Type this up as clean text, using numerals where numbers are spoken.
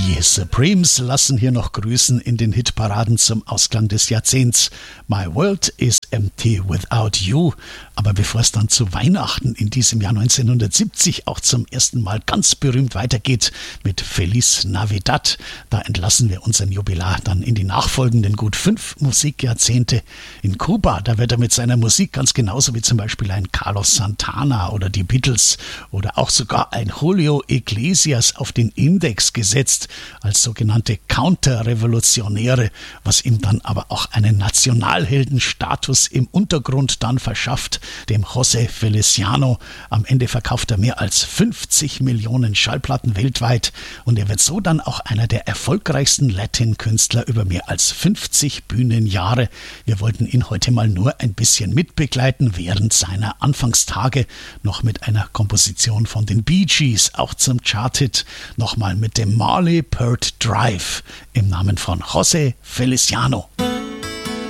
Die Supremes lassen hier noch grüßen in den Hitparaden zum Ausklang des Jahrzehnts. My World is Empty Without You. Aber bevor es dann zu Weihnachten in diesem Jahr 1970 auch zum ersten Mal ganz berühmt weitergeht mit Feliz Navidad, da entlassen wir unseren Jubilar dann in die nachfolgenden gut 5 Musikjahrzehnte. In Kuba, da wird er mit seiner Musik ganz genauso wie zum Beispiel ein Carlos Santana oder die Beatles oder auch sogar ein Julio Iglesias auf den Index gesetzt als sogenannte Counterrevolutionäre, was ihm dann aber auch einen Nationalheldenstatus im Untergrund dann verschafft, dem José Feliciano. Am Ende verkauft er mehr als 50 Millionen Schallplatten weltweit und er wird so dann auch einer der erfolgreichsten Latin-Künstler über mehr als 50 Bühnenjahre. Wir wollten ihn heute mal nur ein bisschen mitbegleiten während seiner Anfangstage, noch mit einer Komposition von den Bee Gees, auch zum Charthit, nochmal mit dem Marley Peart Drive im Namen von José Feliciano.